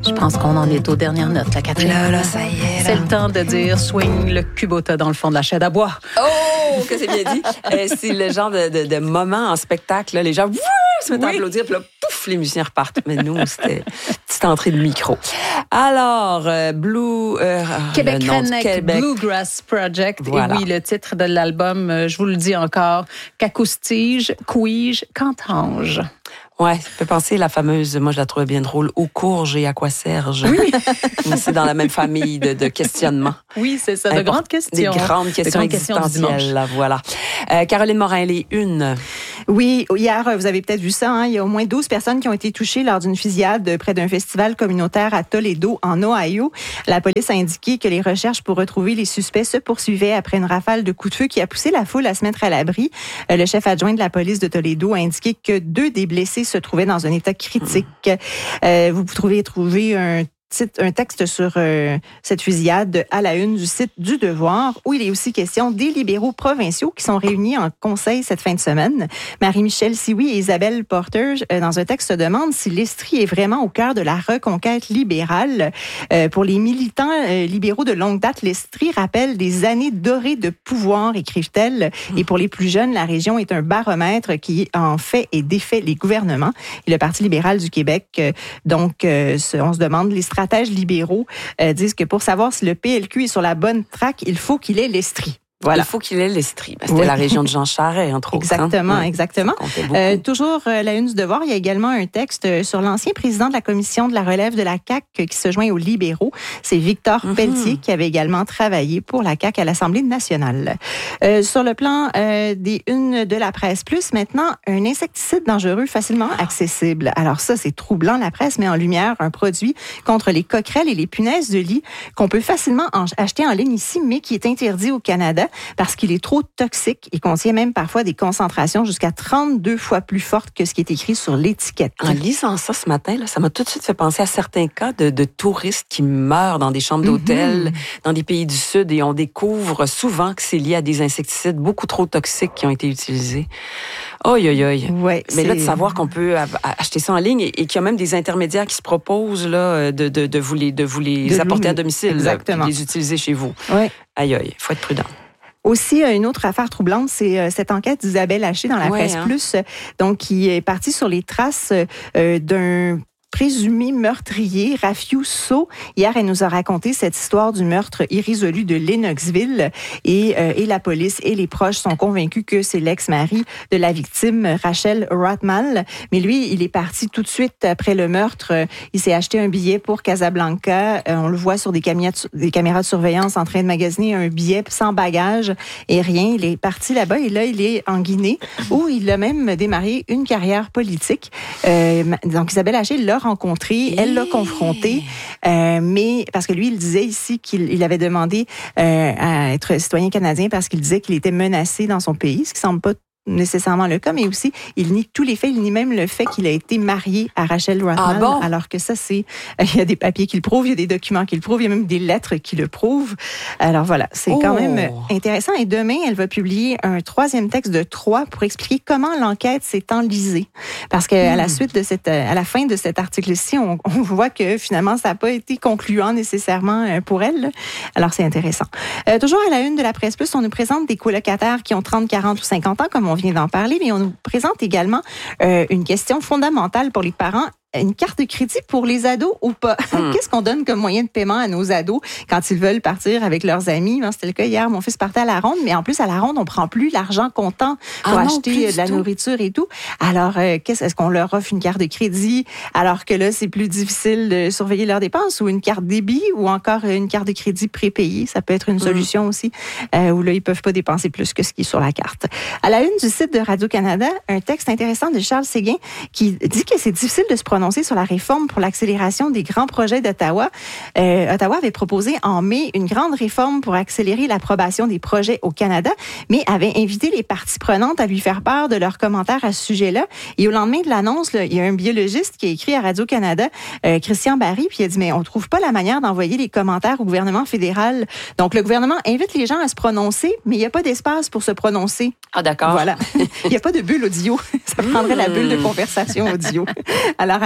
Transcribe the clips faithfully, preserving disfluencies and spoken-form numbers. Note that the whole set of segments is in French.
Je pense qu'on en est aux dernières notes, la Catherine. Là, là, ça y est. Là. C'est le temps de dire swing le Kubota dans le fond de la chaîne à bois. Oh, que c'est bien dit. euh, c'est le genre de, de, de moment en spectacle. Là, les gens wouh, se mettent oui. à applaudir, puis là, pouf, les musiciens repartent. Mais nous, c'était une petite entrée de micro. Alors, euh, Blue... Euh, Québec Redneck Québec. Bluegrass Project. Voilà. Et oui, le titre de l'album, euh, je vous le dis encore, qu'acoustige, couige, qu'entrange. Ouais, ça fait penser la fameuse, moi je la trouvais bien drôle, Aux courges et à quoi serge. Oui. C'est dans la même famille de, de questionnements. Oui, c'est ça, de Import- grandes questions. Des grandes questions de grandes existentielles, questions là, voilà. Euh, Caroline Morin, les une. Oui, hier, vous avez peut-être vu ça, hein, il y a au moins douze personnes qui ont été touchées lors d'une fusillade près d'un festival communautaire à Toledo, en Ohio. La police a indiqué que les recherches pour retrouver les suspects se poursuivaient après une rafale de coups de feu qui a poussé la foule à se mettre à l'abri. Euh, le chef adjoint de la police de Toledo a indiqué que deux des blessés se trouvaient dans un état critique. Euh, vous pouvez trouver un un texte sur euh, cette fusillade à la une du site du Devoir, où il est aussi question des libéraux provinciaux qui sont réunis en conseil cette fin de semaine. Marie-Michelle Sioui et Isabelle Porter, euh, dans un texte, se demandent si l'Estrie est vraiment au cœur de la reconquête libérale. Euh, pour les militants euh, libéraux de longue date, l'Estrie rappelle des années dorées de pouvoir, écrivent-elles. Mmh. Et pour les plus jeunes, la région est un baromètre qui en fait et défait les gouvernements. Et le Parti libéral du Québec, euh, donc, euh, on se demande, les stratégies stratèges libéraux euh, disent que pour savoir si le P L Q est sur la bonne track, il faut qu'il ait l'Estrie. Voilà. Il faut qu'il ait l'Estrie. C'était oui. la région de Jean Charest, entre autres. Exactement, hein? exactement. Euh, toujours euh, la une du Devoir, il y a également un texte sur l'ancien président de la commission de la relève de la C A Q qui se joint aux libéraux. C'est Victor mm-hmm. Pelletier qui avait également travaillé pour la C A Q à l'Assemblée nationale. Euh, sur le plan euh, des unes de la presse plus, maintenant, un insecticide dangereux facilement accessible. Alors ça, c'est troublant. La presse met en lumière un produit contre les coquerelles et les punaises de lit qu'on peut facilement en- acheter en ligne ici, mais qui est interdit au Canada parce qu'il est trop toxique et contient même parfois des concentrations jusqu'à trente-deux fois plus fortes que ce qui est écrit sur l'étiquette. En lisant ça ce matin, là, ça m'a tout de suite fait penser à certains cas de, de touristes qui meurent dans des chambres d'hôtel, mm-hmm. dans des pays du Sud, et on découvre souvent que c'est lié à des insecticides beaucoup trop toxiques qui ont été utilisés. Oi, oi, oi. Ouais, mais c'est... là, de savoir qu'on peut acheter ça en ligne et, et qu'il y a même des intermédiaires qui se proposent là, de, de, de vous les, de vous les de apporter à domicile, exactement. Là, puis les utiliser chez vous. Ouais. Aïe, aïe, il faut être prudent. Aussi, une autre affaire troublante, c'est cette enquête d'Isabelle Haché dans la ouais, Presse hein. Plus, donc qui est partie sur les traces euh, d'un présumé meurtrier, Rafiou Sow. Hier, elle nous a raconté cette histoire du meurtre irrésolu de Lennoxville et, euh, et la police et les proches sont convaincus que c'est l'ex-mari de la victime, Rachel Rothmal. Mais lui, il est parti tout de suite après le meurtre. Il s'est acheté un billet pour Casablanca. Euh, on le voit sur des, cami- des caméras de surveillance en train de magasiner un billet sans bagage et rien. Il est parti là-bas et là, il est en Guinée où il a même démarré une carrière politique. Euh, donc, Isabelle Haché l'a rencontré, elle l'a confronté, euh, mais parce que lui, il disait ici qu'il il avait demandé euh, à être citoyen canadien parce qu'il disait qu'il était menacé dans son pays, ce qui semble pas nécessairement le cas, mais aussi, il nie tous les faits, il nie même le fait qu'il a été marié à Rachel Rothman, ah bon? Alors que ça, c'est, il y a des papiers qui le prouvent, il y a des documents qui le prouvent, il y a même des lettres qui le prouvent. Alors voilà, c'est oh. quand même intéressant. Et demain, elle va publier un troisième texte de trois pour expliquer comment l'enquête s'est enlisée. Parce qu'à mmh. la suite de cette, à la fin de cet article-ci, on, on voit que finalement, ça n'a pas été concluant nécessairement pour elle. Alors c'est intéressant. Euh, toujours à la une de la Presse Plus, on nous présente des colocataires qui ont trente, quarante ou cinquante ans, comme on On vient d'en parler, mais on nous présente également euh, une question fondamentale pour les parents. Une carte de crédit pour les ados ou pas? Mmh. Qu'est-ce qu'on donne comme moyen de paiement à nos ados quand ils veulent partir avec leurs amis? Bon, c'était le cas hier, mon fils partait à la ronde, mais en plus, à la ronde, on prend plus l'argent comptant pour ah non, acheter de la tout. nourriture et tout. Alors, euh, qu'est-ce, est-ce qu'on leur offre une carte de crédit alors que là, c'est plus difficile de surveiller leurs dépenses, ou une carte débit ou encore une carte de crédit prépayée? Ça peut être une solution mmh. aussi, euh, où là, ils peuvent pas dépenser plus que ce qui est sur la carte. À la une du site de Radio-Canada, un texte intéressant de Charles Séguin qui dit que c'est difficile de se prononcer sur la réforme pour l'accélération des grands projets d'Ottawa. Euh, Ottawa avait proposé en mai une grande réforme pour accélérer l'approbation des projets au Canada, mais avait invité les parties prenantes à lui faire part de leurs commentaires à ce sujet-là. Et au lendemain de l'annonce, là, il y a un biologiste qui a écrit à Radio-Canada, euh, Christian Barry, puis il a dit, mais on trouve pas la manière d'envoyer les commentaires au gouvernement fédéral. Donc, le gouvernement invite les gens à se prononcer, mais il n'y a pas d'espace pour se prononcer. Ah, d'accord. Voilà. Il n'y a pas de bulle audio. Ça prendrait mmh. la bulle de conversation audio. Alors, à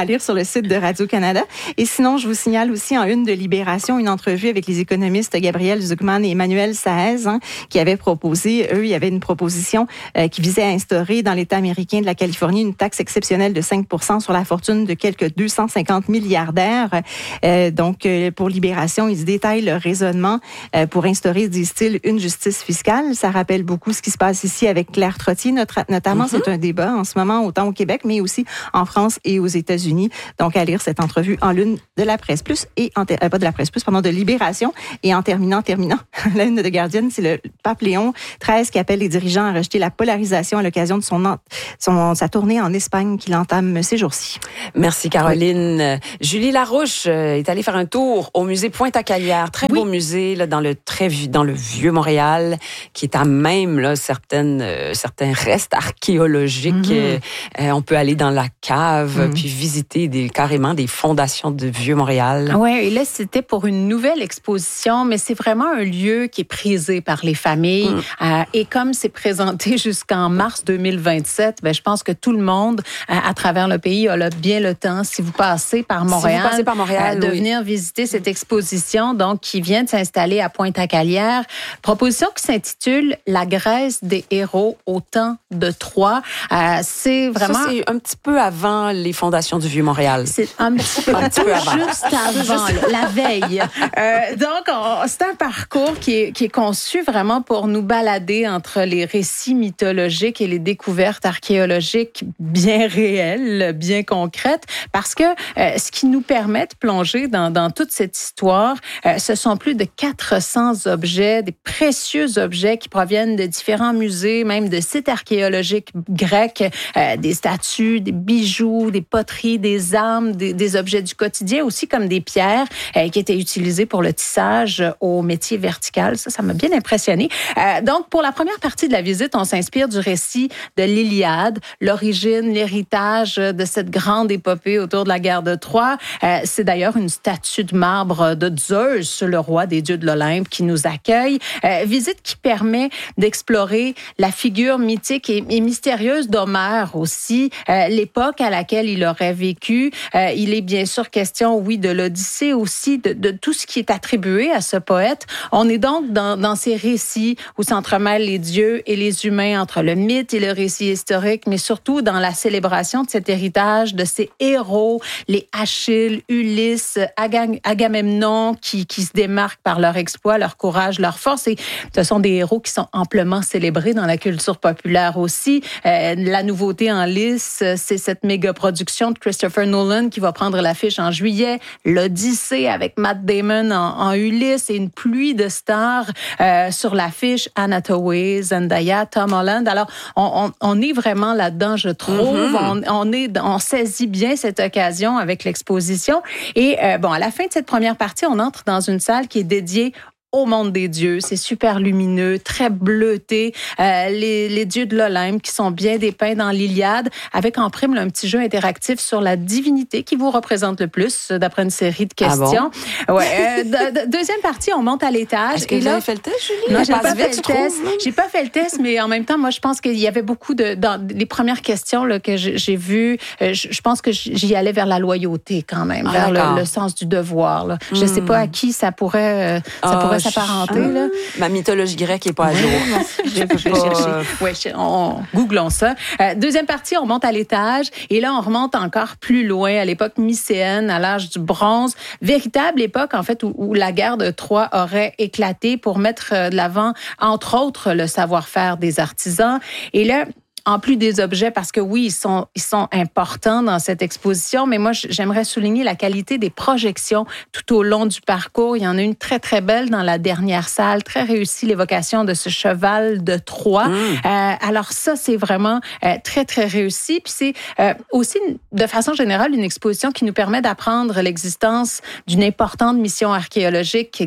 lire sur le site de Radio-Canada. Et sinon, je vous signale aussi en une de Libération une entrevue avec les économistes Gabriel Zucman et Emmanuel Saez, hein, qui avaient proposé, eux, il y avait une proposition euh, qui visait à instaurer dans l'État américain de la Californie une taxe exceptionnelle de cinq pour cent sur la fortune de quelques deux cent cinquante milliardaires. Euh, donc, euh, pour Libération, ils détaillent le raisonnement euh, pour instaurer, disent-ils, une justice fiscale. Ça rappelle beaucoup ce qui se passe ici avec Claire Trottier, notre, notamment. Mm-hmm. C'est un débat en ce moment, autant au Québec, mais aussi en France et aux États-Unis. Donc, à lire cette entrevue en lune de la Presse Plus et en ter- euh, pas de la Presse Plus, pardon, de Libération. Et en terminant, terminant, la une de Guardian, c'est le pape Léon treize qui appelle les dirigeants à rejeter la polarisation à l'occasion de son, en, son sa tournée en Espagne qu'il entame ces jours-ci. Merci Caroline. Oui. Julie Larouche est allée faire un tour au musée Pointe-à-Calière, très oui. beau musée là dans le très dans le vieux Montréal, qui est à même là certaines euh, certains restes archéologiques. Mm-hmm. Euh, on peut aller dans la cave mm-hmm. puis visiter des carrément des fondations de vieux Montréal. Oui, et là c'était pour une nouvelle exposition, mais c'est vraiment un lieu qui est prisé par les familles. Mm. Euh, et comme c'est présenté jusqu'en mars deux mille vingt-sept, ben je pense que tout le monde euh, à travers le pays a là, bien le temps, si vous passez par Montréal, si vous passez par Montréal euh, de oui. venir visiter cette exposition, donc qui vient de s'installer à Pointe-à-Calière. Proposition qui s'intitule La Grèce des héros au temps de Troie. Euh, c'est vraiment ça, c'est un petit peu avant les fondations du vieux Montréal. C'est un petit peu, un petit peu avant, juste avant, juste... la veille. Euh, donc on, c'est un parcours qui est, qui est conçu vraiment pour nous balader entre les récits mythologiques et les découvertes archéologiques bien réelles, bien concrètes, parce que euh, ce qui nous permet de plonger dans, dans toute cette histoire, euh, ce sont plus de quatre cents objets, des précieux objets qui proviennent de différents musées, même de sites archéologiques grecs, euh, des statues, des bijoux, des poteries, des armes, des, des objets du quotidien, aussi comme des pierres euh, qui étaient utilisées pour le tissage au métier vertical. Ça, ça m'a bien impressionné. Euh, donc, pour la première partie de la visite, on s'inspire du récit de l'Iliade, l'origine, l'héritage de cette grande épopée autour de la guerre de Troie. Euh, c'est d'ailleurs une statue de marbre de Zeus, le roi des dieux de l'Olympe, qui nous accueille. Euh, visite qui permet d'explorer la figure mythique et, et mystérieuse d'Homère aussi, euh, l'époque à laquelle il aurait vécu. Euh, il est bien sûr question, oui, de l'Odyssée aussi, de, de tout ce qui est attribué à ce poète. On est donc dans, dans ces récits où s'entremêlent les dieux et les humains, entre le mythe et le récit historique, mais surtout dans la célébration de cet héritage, de ces héros, les Achille, Ulysse, Agam- Agamemnon, qui, qui se démarquent par leur exploit, leur courage, leur force. Et ce sont des héros qui sont amplement célébrés dans la culture populaire aussi. Euh, la nouveauté en lice, c'est cette méga production de Christopher Nolan qui va prendre l'affiche en juillet, l'Odyssée avec Matt Damon en, en Ulysse et une pluie de stars euh, sur l'affiche, Anne Hathaway, Zendaya, Tom Holland. Alors, on, on, on est vraiment là-dedans, je trouve. Mm-hmm. On, on, est, on saisit bien cette occasion avec l'exposition. Et euh, bon, à la fin de cette première partie, on entre dans une salle qui est dédiée au monde des dieux. C'est super lumineux, très bleuté. Euh, les, les dieux de l'Olympe qui sont bien dépeints dans l'Iliade, avec en prime là, un petit jeu interactif sur la divinité qui vous représente le plus, d'après une série de questions. Ah bon? Ouais. Euh, de, de, deuxième partie, on monte à l'étage. Est-ce que et vous là, avez fait le test, Julie? Non, j'ai pas vite, fait le test. J'ai pas fait le test, mais en même temps, moi, je pense qu'il y avait beaucoup de... Dans les premières questions là, que j'ai, j'ai vues, euh, je, je pense que j'y allais vers la loyauté quand même, ah, vers le, le sens du devoir. Là. Mm. Je sais pas à qui ça pourrait, euh, ça oh, pourrait s'apparenter. Je... Là. Ma mythologie grecque n'est pas à jour. Je peux chercher. Ouais, on, googlons ça. Euh, deuxième partie, on monte à l'étage et là, on remonte encore plus loin à l'époque mycéenne, à l'âge du bronze. Véritable époque, en fait, où, où la guerre de Troie aurait éclaté pour mettre de l'avant, entre autres, le savoir-faire des artisans. Et là, en plus des objets, parce que oui, ils sont, ils sont importants dans cette exposition, mais moi, j'aimerais souligner la qualité des projections tout au long du parcours. Il y en a une très, très belle dans la dernière salle, très réussie, l'évocation de ce cheval de Troie. Mmh. Euh, alors ça, c'est vraiment euh, très, très réussi. Puis c'est euh, aussi, de façon générale, une exposition qui nous permet d'apprendre l'existence d'une importante mission archéologique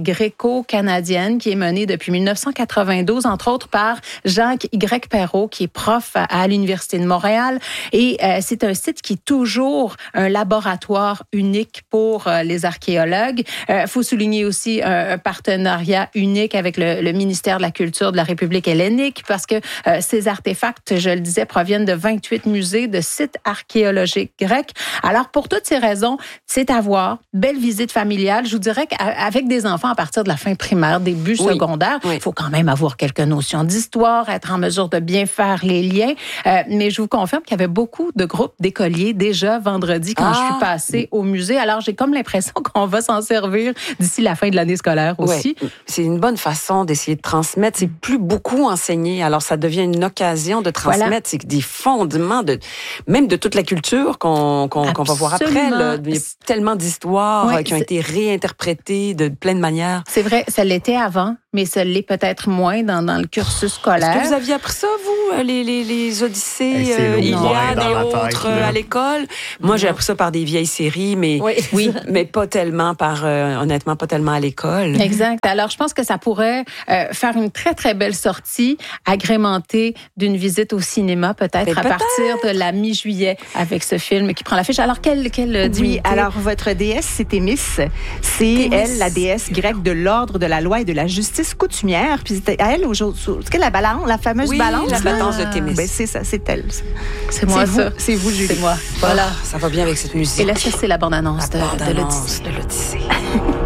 gréco-canadienne qui est menée depuis dix-neuf cent quatre-vingt-douze, entre autres par Jacques Y. Perrault, qui est prof à à l'Université de Montréal. Et euh, c'est un site qui est toujours un laboratoire unique pour euh, les archéologues. Il euh, faut souligner aussi un, un partenariat unique avec le, le ministère de la Culture de la République hellénique parce que euh, ces artefacts, je le disais, proviennent de vingt-huit musées, de sites archéologiques grecs. Alors, pour toutes ces raisons, c'est à voir. Belle visite familiale. Je vous dirais qu'avec des enfants à partir de la fin primaire, début oui. secondaire, il oui. faut quand même avoir quelques notions d'histoire, être en mesure de bien faire les liens. Euh, mais je vous confirme qu'il y avait beaucoup de groupes d'écoliers déjà vendredi quand ah. je suis passée au musée. Alors, j'ai comme l'impression qu'on va s'en servir d'ici la fin de l'année scolaire aussi. Ouais. C'est une bonne façon d'essayer de transmettre. C'est plus beaucoup enseigné. Alors, ça devient une occasion de transmettre. Voilà. C'est des fondements de, même de toute la culture qu'on, qu'on, qu'on va voir après. Là. Il y a tellement d'histoires oui, qui ont été réinterprétées de plein de manières. C'est vrai, ça l'était avant, mais ça l'est peut-être moins dans, dans le cursus scolaire. Est-ce que vous aviez appris ça, vous, les, les, les Odyssées, euh, Iliade et autres tête, à l'école? Moi, j'ai appris ça par des vieilles séries, mais oui, oui mais pas tellement par, euh, honnêtement, pas tellement à l'école. Exact. Alors, je pense que ça pourrait euh, faire une très, très belle sortie, agrémentée d'une visite au cinéma, peut-être, mais à peut-être. partir de la mi-juillet, avec ce film qui prend l'affiche. Alors, quelle, quelle divinité? Oui, alors, votre déesse, c'est Thémis. C'est, Thémis. elle, la déesse grecque de l'ordre, de la loi et de la justice coutumière. Puis, c'est à elle, aujourd'hui, c'est la balance, la fameuse oui, balance. la balance de Thémis. Ben, c'est ça, c'est elle. C'est moi, c'est ça. Vous. C'est vous, Julie. C'est moi. Voilà. Ça va bien avec cette musique. Et là, ça, c'est la bande-annonce, la de, bande-annonce de l'Odyssée. De l'Odyssée.